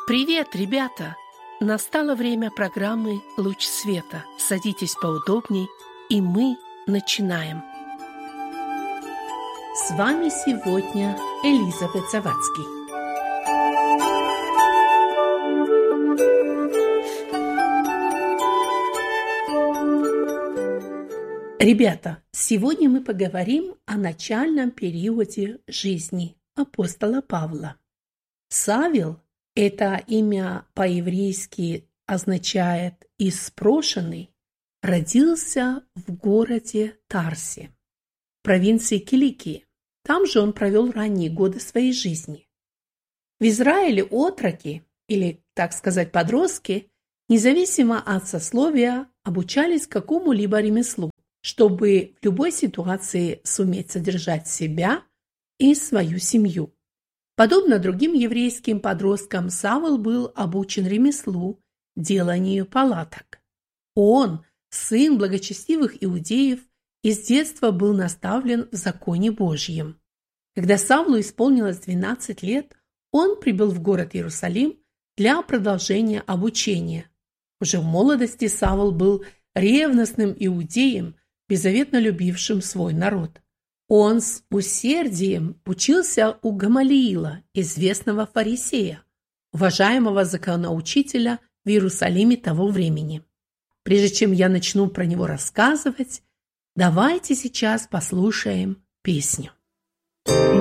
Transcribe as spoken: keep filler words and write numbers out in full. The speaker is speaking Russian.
Привет, ребята! Настало время программы «Луч света». Садитесь поудобней, и мы начинаем. С вами сегодня Элизабет Завадский. Ребята, сегодня мы поговорим о начальном периоде жизни апостола Павла. Савел – это имя по-еврейски означает «испрошенный», родился в городе Тарсе, провинции Киликии. Там же он провел ранние годы своей жизни. В Израиле отроки, или, так сказать, подростки, независимо от сословия, обучались какому-либо ремеслу, чтобы в любой ситуации суметь содержать себя и свою семью. Подобно другим еврейским подросткам, Савл был обучен ремеслу, деланию палаток. Он, сын благочестивых иудеев, и с детства был наставлен в законе Божьем. Когда Савлу исполнилось двенадцать лет, он прибыл в город Иерусалим для продолжения обучения. Уже в молодости Савл был ревностным иудеем, беззаветно любившим свой народ. Он с усердием учился у Гамалиила, известного фарисея, уважаемого законоучителя в Иерусалиме того времени. Прежде чем я начну про него рассказывать, давайте сейчас послушаем песню.